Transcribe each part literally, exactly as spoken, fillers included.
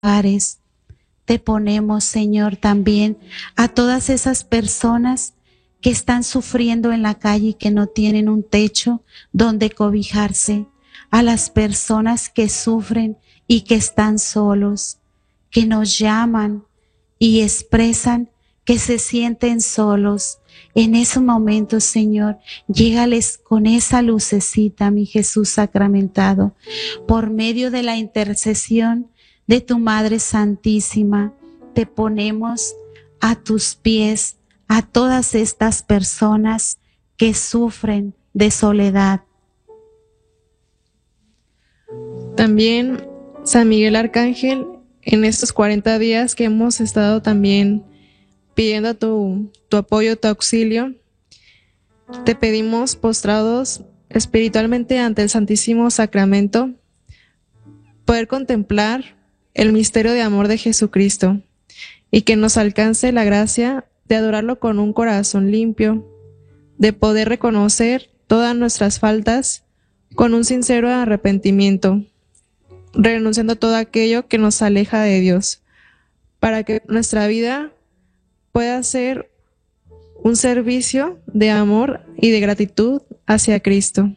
hogares. Te ponemos, Señor, también a todas esas personas que están sufriendo en la calle y que no tienen un techo donde cobijarse, a las personas que sufren y que están solos, que nos llaman y expresan que se sienten solos. En esos momentos, Señor, llégales con esa lucecita, mi Jesús sacramentado, por medio de la intercesión de tu Madre Santísima. Te ponemos a tus pies a todas estas personas que sufren de soledad. También, San Miguel Arcángel, en estos cuarenta días que hemos estado también pidiendo tu, tu apoyo, tu auxilio, te pedimos postrados espiritualmente ante el Santísimo Sacramento, poder contemplar el misterio de amor de Jesucristo y que nos alcance la gracia de adorarlo con un corazón limpio, de poder reconocer todas nuestras faltas con un sincero arrepentimiento, renunciando a todo aquello que nos aleja de Dios, para que nuestra vida pueda ser un servicio de amor y de gratitud hacia Cristo.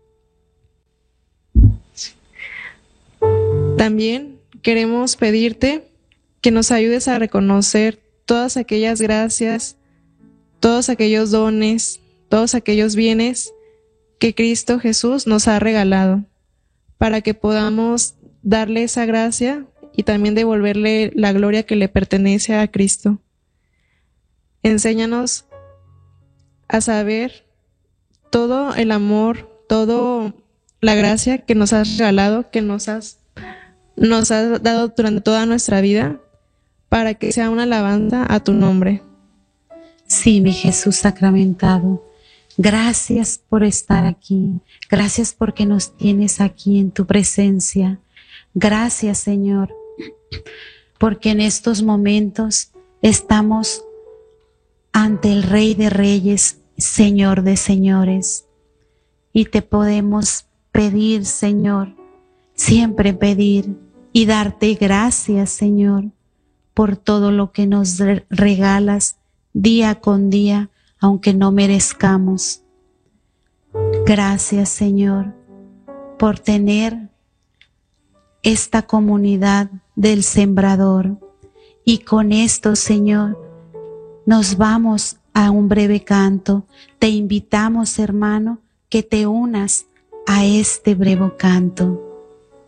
También queremos pedirte que nos ayudes a reconocer todas aquellas gracias, todos aquellos dones, todos aquellos bienes que Cristo Jesús nos ha regalado, para que podamos darle esa gracia y también devolverle la gloria que le pertenece a Cristo. Enséñanos a saber todo el amor, toda la gracia que nos has regalado, que nos has, nos has dado durante toda nuestra vida, para que sea una alabanza a tu nombre. Sí, mi Jesús sacramentado, gracias por estar aquí, gracias porque nos tienes aquí en tu presencia. Gracias, Señor, porque en estos momentos estamos ante el Rey de Reyes, Señor de Señores, y te podemos pedir, Señor, siempre pedir y darte gracias, Señor, por todo lo que nos regalas día con día, aunque no merezcamos. Gracias, Señor, por tener esta comunidad del Sembrador. Y con esto, Señor, nos vamos a un breve canto. Te invitamos, hermano, que te unas a este breve canto.